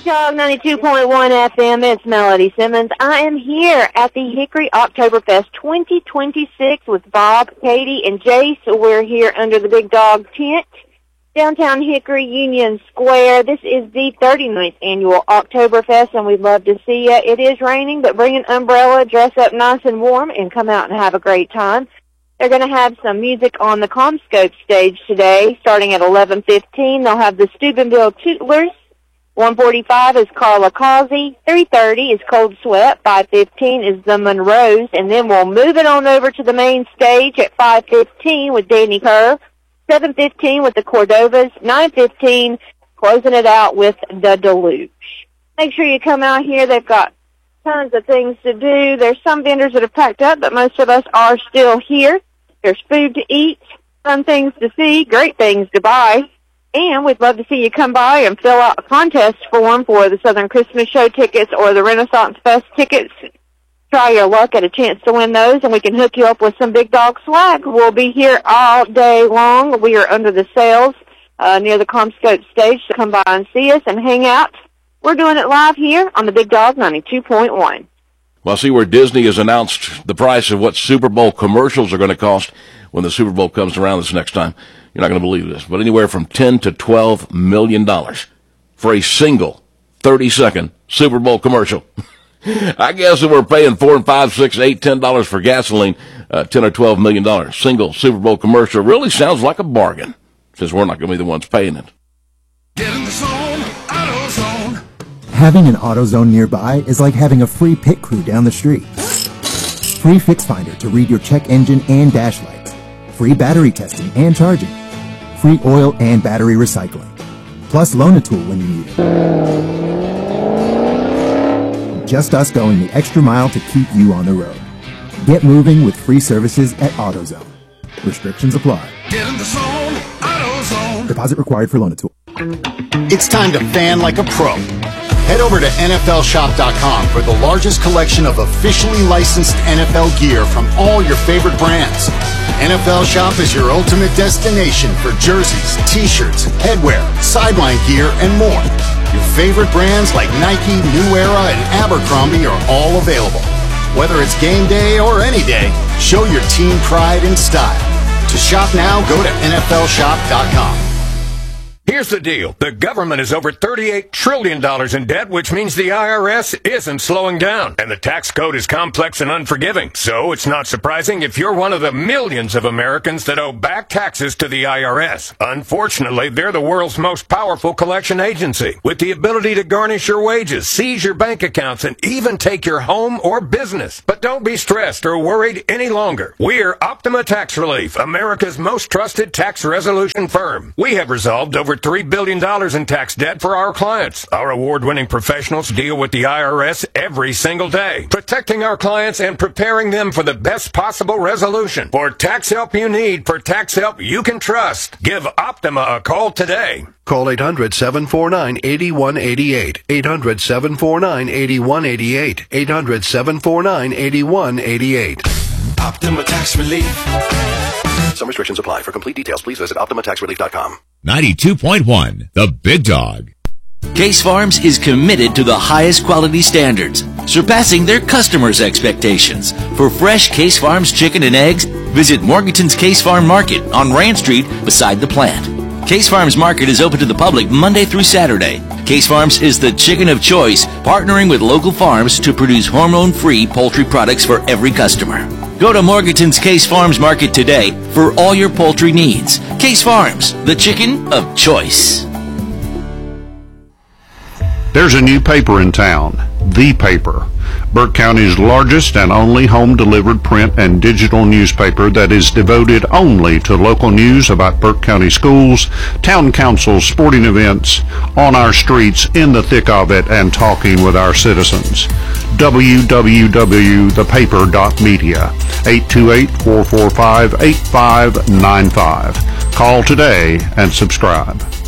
Big Dog 92.1 FM, it's Melody Simmons. I am here at the Hickory Oktoberfest 2026 with Bob, Katie, and Jace. We're here under the Big Dog tent, downtown Hickory, Union Square. This is the 39th annual Oktoberfest, and we'd love to see you. It is raining, but bring an umbrella, dress up nice and warm, and come out and have a great time. They're going to have some music on the Comscope stage today, starting at 11:15. They'll have the Steubenville Tootlers. 1:45 is Carla Causey. 3:30 is Cold Sweat. 5:15 is the Monroes. And then we'll move it on over to the main stage at 5:15 with Danny Kerr. 7:15 with the Cordovas. 9:15 closing it out with the Deluge. Make sure you come out here. They've got tons of things to do. There's some vendors that have packed up, but most of us are still here. There's food to eat, fun things to see, great things to buy. And we'd love to see you come by and fill out a contest form for the Southern Christmas Show tickets or the Renaissance Fest tickets. Try your luck at a chance to win those, and we can hook you up with some Big Dog swag. We'll be here all day long. We are under the sails near the Comscope stage, so come by and see us and hang out. We're doing it live here on the Big Dog 92.1. Well, see where Disney has announced the price of what Super Bowl commercials are going to cost when the Super Bowl comes around this next time. You're not going to believe this, but anywhere from $10 to $12 million for a single 30-second Super Bowl commercial. I guess if we're paying $4, $5, $6, $8, $10 for gasoline, $10 or $12 million single Super Bowl commercial really sounds like a bargain, since we're not going to be the ones paying it. Get in the zone, AutoZone. Having an AutoZone nearby is like having a free pit crew down the street. Free Fix Finder to read your check engine and dash lights. Free battery testing and charging. Free oil and battery recycling. Plus Loan-A-Tool when you need it. Just us going the extra mile to keep you on the road. Get moving with free services at AutoZone. Restrictions apply. Get in the zone, AutoZone. Deposit required for Loan-A-Tool. It's time to fan like a pro. Head over to NFLshop.com for the largest collection of officially licensed NFL gear from all your favorite brands. NFL Shop is your ultimate destination for jerseys, t-shirts, headwear, sideline gear, and more. Your favorite brands like Nike, New Era, and Abercrombie are all available. Whether it's game day or any day, show your team pride and style. To shop now, go to NFLshop.com. Here's the deal. The government is over $38 trillion in debt, which means the IRS isn't slowing down. And the tax code is complex and unforgiving. So it's not surprising if you're one of the millions of Americans that owe back taxes to the IRS. Unfortunately, they're the world's most powerful collection agency, with the ability to garnish your wages, seize your bank accounts, and even take your home or business. But don't be stressed or worried any longer. We're Optima Tax Relief, America's most trusted tax resolution firm. We have resolved over $3 billion in tax debt for our clients. Our award-winning professionals deal with the IRS every single day, protecting our clients and preparing them for the best possible resolution. For tax help you need, for tax help you can trust, give Optima a call today. Call 800-749-8188. 800-749-8188. 800-749-8188. Optima Tax Relief. Some restrictions apply. For complete details, please visit OptimaTaxRelief.com. 92.1, The Big Dog. Case Farms is committed to the highest quality standards, surpassing their customers' expectations. For fresh Case Farms chicken and eggs, visit Morganton's Case Farm Market on Rand Street beside the plant. Case Farms Market is open to the public Monday through Saturday. Case Farms is the chicken of choice, partnering with local farms to produce hormone-free poultry products for every customer. Go to Morganton's Case Farms Market today for all your poultry needs. Case Farms, the chicken of choice. There's a new paper in town, The Paper, Burke County's largest and only home-delivered print and digital newspaper that is devoted only to local news about Burke County schools, town council, sporting events, on our streets, in the thick of it, and talking with our citizens. www.thepaper.media, 828-445-8595. Call today and subscribe.